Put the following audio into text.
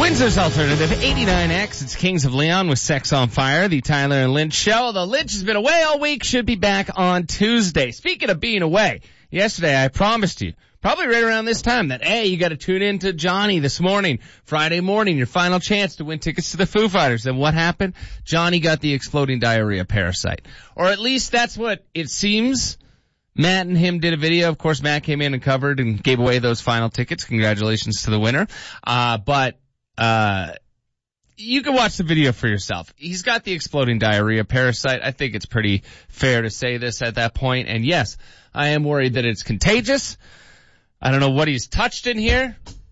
Windsor's Alternative 89X. It's Kings of Leon with Sex on Fire, the Tyler and Lynch show. Although Lynch has been away all week, should be back on Tuesday. Speaking of being away, yesterday I promised you, probably right around this time, that, hey, you got to tune in to Johnny this morning, Friday morning, your final chance to win tickets to the Foo Fighters. And what happened? Johnny got the exploding diarrhea parasite. Or at least that's what it seems. Matt and him did a video. Of course, Matt came in and covered and gave away those final tickets. Congratulations to the winner. But you can watch the video for yourself. He's got the exploding diarrhea parasite. I think it's pretty fair to say this at that point. And yes, I am worried that it's contagious. I don't know what he's touched in here.